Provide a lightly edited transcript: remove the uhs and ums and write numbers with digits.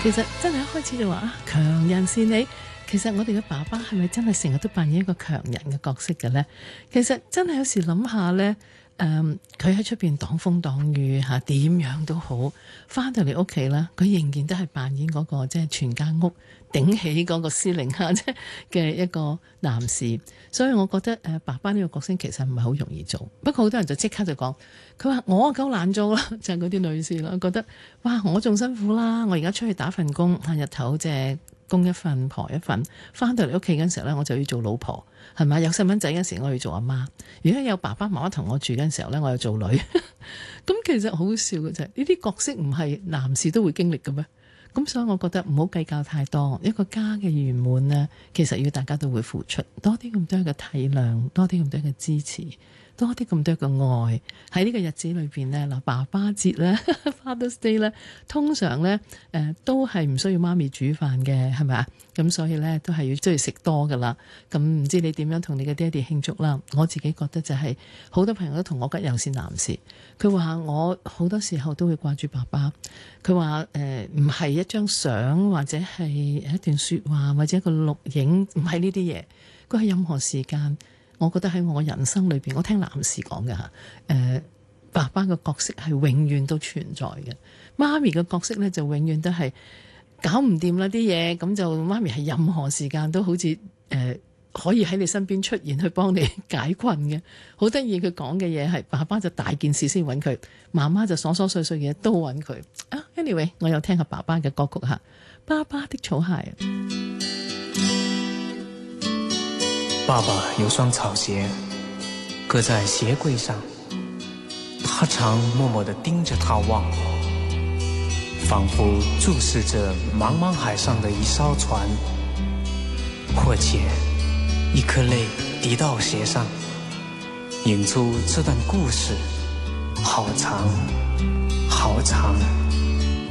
其實真係一開始就話強人是你，其實我哋嘅爸爸係咪真係成日都扮演一個強人嘅角色嘅呢？其實真係有時諗下呢，佢喺出邊擋風擋雨嚇，點樣都好，翻到嚟屋企啦，佢仍然都係扮演嗰個即係全間屋頂起嗰個司令嚇，即係嘅一個男士。所以我覺得爸爸呢個角色其實唔係好容易做。不過好多人就即刻就講，佢話我夠難做啦，就係嗰啲女士啦，覺得哇我仲辛苦啦，我而家出去打份工，日頭即係公一份婆一份，翻到嚟屋企嗰陣時候咧，我就要做老婆，係咪？有細蚊仔嗰陣時，我要做阿媽；如果有爸爸媽媽同我住嗰陣時候咧，我又做女。咁其實好笑嘅啫，呢啲角色唔係男士都會經歷嘅咩？咁所以我覺得唔好計較太多，一個家嘅圓滿呢，其實要大家都會付出多啲咁多嘅體諒，多啲咁多嘅支持，多啲咁多嘅愛。喺呢個日子裏邊呢，嗱，爸爸節咧，Father's Day 咧，通常咧都係唔需要媽咪煮飯嘅，係咪啊？咁所以咧都係要中意食多噶啦。咁唔知你點樣同你嘅爹哋慶祝啦？我自己覺得就係好多朋友都同我吉，尤其是男士，佢話我好多時候都會掛住爸爸。佢話唔係一張相或者係一段說話或者一個錄影，唔係呢啲嘢。佢係任何時間，我覺得喺我人生裏邊，我聽男士講嘅嚇，爸爸嘅角色係永遠都存在嘅。媽咪嘅角色咧就永遠都係搞唔掂啦啲嘢，咁就媽咪係任何時間都好似可以喺你身邊出現去幫你解困嘅。好得意，佢講嘅嘢係爸爸就大件事先揾佢，媽媽就瑣瑣碎碎嘅嘢都揾佢。Anyway， 我有聽下爸爸嘅歌曲嚇，爸爸的草鞋。 爸爸有雙草鞋擱在鞋櫃上，他常默默地盯着它望，仿佛注視着茫茫海上的一艘船，或且一顆淚滴到鞋上，引出這段故事好長好長。